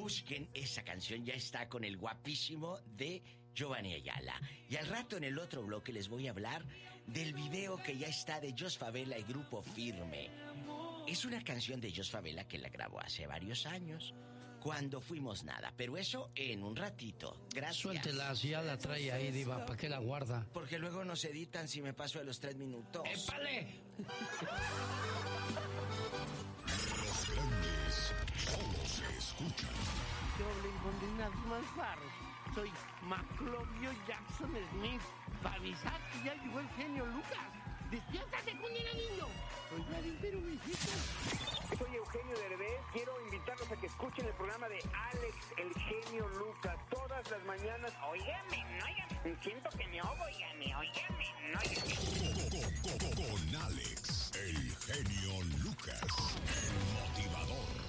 busquen esa canción, ya está con el guapísimo de Giovanni Ayala. Y al rato en el otro bloque les voy a hablar del video que ya está de Jos Favela y Grupo Firme. Es una canción de Jos Favela que la grabó hace varios años, cuando fuimos nada, pero eso en un ratito. Gracias. Suéltela, si ya la trae ahí, diva, ¿para qué la guarda? Porque luego nos editan si me paso de los 3 minutos. ¡Épale! Los grandes solo se escuchan. Yo hablen con Nadie Manzar. Soy Maclovio Jackson Smith. Para avisar que ya llegó el genio Lucas. ¡Despiértate, Cunera, niño! Soy Vladimiro, mijito. Soy Eugenio Derbez. Quiero invitarlos a que escuchen el programa de Alex, el genio Lucas, todas las mañanas. Óigame. Siento que me ahogo, óigame. Con Alex, el genio Lucas, el motivador.